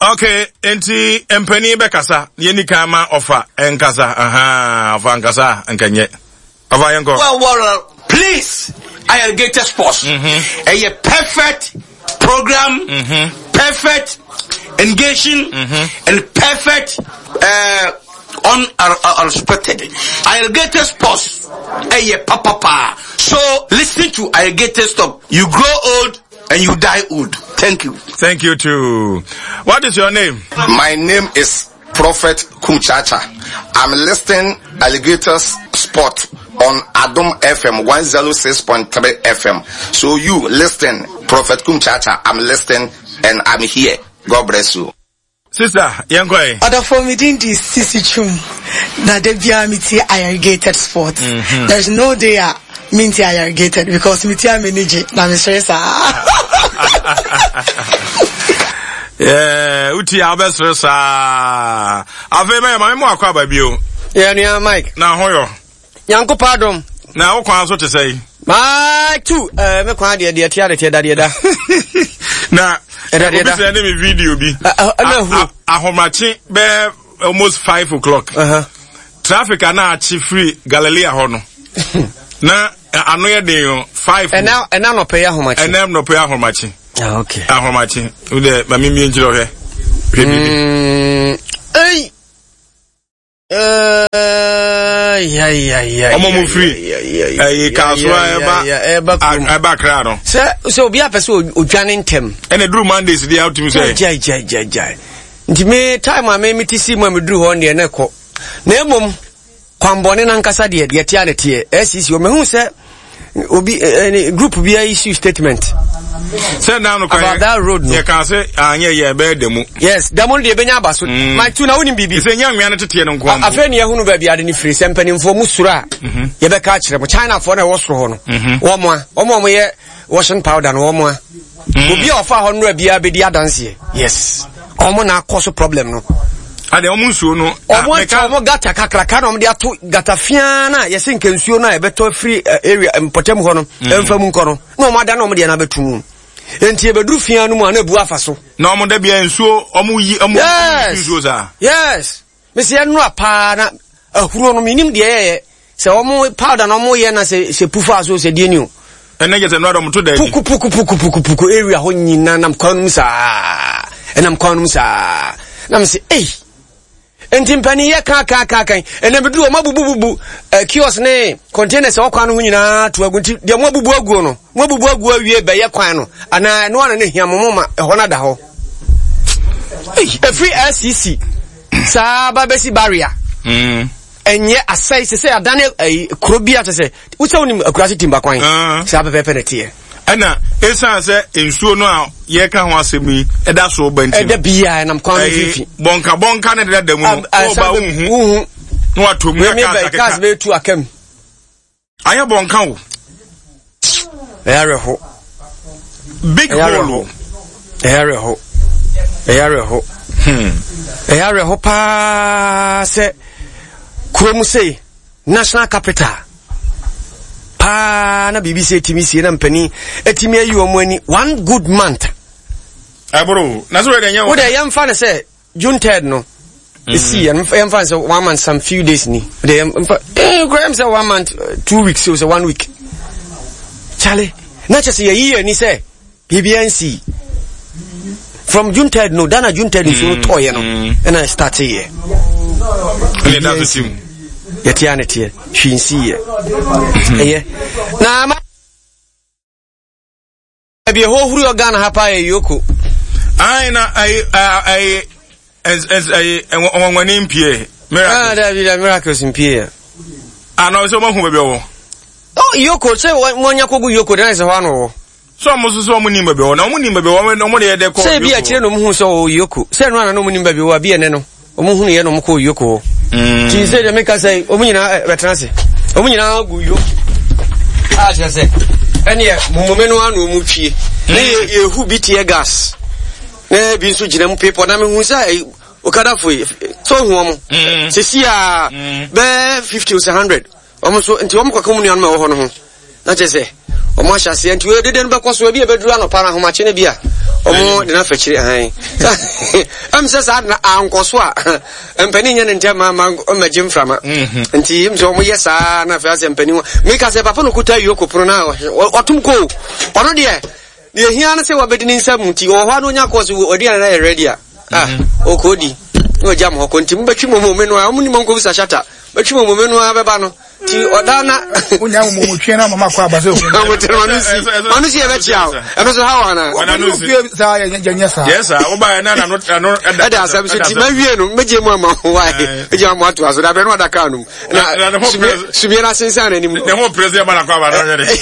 Okay, enti empeni bekasa yeni kama offer enkasa offer enkasa enkanye offer yenko. Well, please, Alligator Sports. A perfect program, perfect engaging, and perfect unexpected. Alligator Sports. A papa. So listen to Alligator Stop. You grow old and you die old. Thank you. Thank you too. What is your name? My name is Prophet Kumchacha. I'm listening Alligators Sport on Adom FM 106.3 FM. So you listen, Prophet Kumchacha. I'm listening and I'm here. God bless you. Sister, Yankoi. Other for me didn't this Sissy Chum. That they be a Alligator Sport. There's no day minty irrigated because mitia manage na me stress yeah uti abesress ave me mo akwa ba bio yeah nia Mike na hoyo yanko pardon na wo kwan so te say Mike too me kwan de tia de da na obi send me video bi ahomachi be almost 5 o'clock traffic na achi free Galilea ho no na anoye de 5 and now no pay ahomachi and now no pay ahomachi okay ahomachi we de mami mi njiro he yeah omo free kaswa eba kra no so obi apese odwane ntem and the Mondays dey out to say jai nti me time a me mitisi mu ameduru ho ne ko na emom kwambone na nkasa de tia ne tie SCC o mehu se obi group bi issue statement say now no about that road no you can say anya ye be demu yes demu de benya abaso my two na woni bibi say nyanwa ne tete ne nko afa ne ehunu ba bia de ne free sempanimfo mu sura ye be ka kire mo China fo na wo soro ho no omo ye washing powder no omo obi ofa ho no bia be di adanse yes omo na cause problem no ade omo nsuo no omo gata kakraka no omo de ato gata fia na yesi nke nsuo na e beto free area empotem ho no emfa mu nko no na omo ada na omo de na betum enti e beduru fia no mu na ebu afa so na omo da bia nsuo omo yi omo nsuo za yes mesi enu apa na ahuro no minim de ye se omo powder na omo ye na se pufa so se de ni o ene je se no do to da puku area ho nyina nam kwanum sa enam kwanum sa nam se enti mpani ye kan ene bedu o mabububu kiosk ne containers o kwan no nyina to agunti de mo abubu aguo no mo abubu aguo awie be ye kwan no ana no ana ne hiamomoma ho na da ho free SCC sa ba besi barrier enye asai se adane krobia to se wo se wonim akurasi timba kwan sa ba pepe ne tie ana esa se ensuo no a ye ka ho asemi eda so banti eda bia na mkwan fifi bonka ne da damu no o ba hu no atomu ya ka be tu akam anya bonka wo eyareho big hole eyareho pa se kromu sei national capital na BBC TVC na mpani etimi ayi omani 1 good month abro na so de nyawo wo de yam fa na say June 3rd no see yam fa say 1 month some few days ni de yam fa Graham say 1 month 2 weeks so say 1 week chale na just ye ni say BBNC from June 3rd no dana June 3rd so to ye no and I start here and that's the team yetiane tie hwinsi ye na ma bi ho huru organ hapa ye yoko ai na ai onwani mpie miracles mpie ana so mo hu bebe wo yoko se wonya kogu yoko dan se ho ano so mo so mo ni bebe wo na mo ni bebe wo no mo de de ko se bi a kire no mo hu so yoko se no ana no mo ni bebe wo bi ene no omo hu ye no mo ko yoko ti se de make say omunyina veteranse omunyina gu yo a se ene mumomenu anu mu twie na ye hu bi tie gas na bi nso gina mu paper na me hu say okada foi so hu omo se si a be 50 or 100 omo so nti omo kwaka mu anu ma wo ho no ho na che se omo ahya se nti we dede no be koso bi e beduru anopa na homache ne bia omo de na fechire han am se sa na ankoso a empani nya ne ntema ma magim frama nti im so omo yesa na fa se empani me ka se papa no kuta yoko pro na otum ko ono de ye hia na se wabedi ni nsam nti o hwa no nya ko se odi na ready a okodi no jam ho ko nti mbetwi mo menu a omo ni mo nko bisa shata betwi mo menu a beba no ti odana unya mo twe na mama kwa abaze manusi ebe chiao ebe so hawa na sa ya sa yes sir oba na no ada asam so ti mawie no meje mu ama why eje am ato aso da be no ada ka no na subiera sensa na ni ne ho president ba na kwa ba no